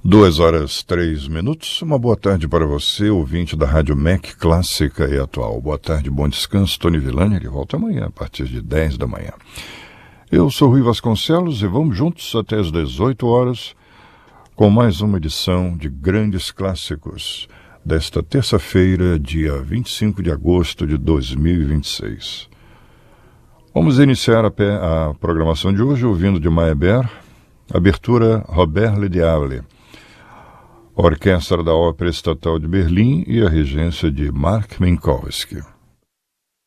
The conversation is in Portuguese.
2h03. Uma boa tarde para você, ouvinte da Rádio MEC Clássica e Atual. Boa tarde, bom descanso. Tony Villani, ele volta amanhã, a partir de 10 da manhã. Eu sou Rui Vasconcelos e vamos juntos até as 18 horas com mais uma edição de Grandes Clássicos desta terça-feira, dia 25 de agosto de 2026. Vamos iniciar a programação de hoje ouvindo de Meyerbeer, abertura Robert Le Diable, Orquestra da Ópera Estatal de Berlim e a regência de Mark Minkowski.